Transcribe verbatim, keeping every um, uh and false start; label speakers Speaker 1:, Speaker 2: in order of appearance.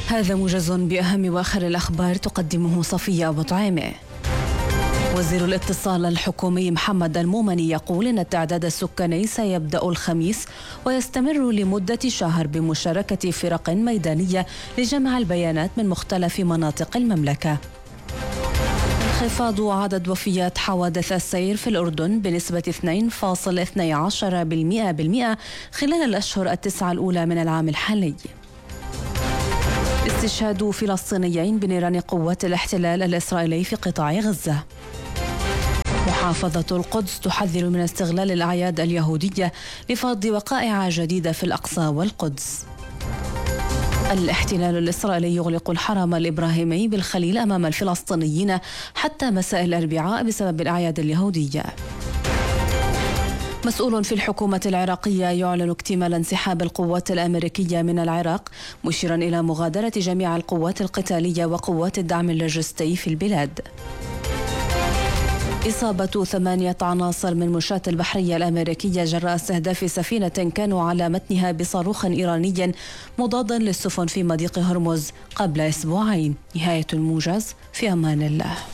Speaker 1: هذا موجز بأهم وآخر الأخبار تقدمه صفية أبو طعيمة. وزير الاتصال الحكومي محمد المومني يقول إن التعداد السكاني سيبدأ الخميس ويستمر لمدة شهر بمشاركة فرق ميدانية لجمع البيانات من مختلف مناطق المملكة. انخفاض عدد وفيات حوادث السير في الأردن بنسبة اثنين فاصلة اثني عشر بالمئة بالمئة خلال الأشهر التسعة الأولى من العام الحالي. استشهاد فلسطينيين بنيران قوات الاحتلال الإسرائيلي في قطاع غزة. محافظة القدس تحذر من استغلال الأعياد اليهودية لفرض وقائع جديدة في الأقصى والقدس. الاحتلال الإسرائيلي يغلق الحرم الإبراهيمي بالخليل أمام الفلسطينيين حتى مساء الأربعاء بسبب الأعياد اليهودية. مسؤول في الحكومة العراقية يعلن اكتمال انسحاب القوات الأمريكية من العراق، مشيرا إلى مغادرة جميع القوات القتالية وقوات الدعم اللوجستي في البلاد. إصابة ثمانية عناصر من مشاة البحرية الأمريكية جراء استهداف سفينة كانوا على متنها بصاروخ إيراني مضاد للسفن في مضيق هرمز قبل أسبوعين. نهاية الموجز، في أمان الله.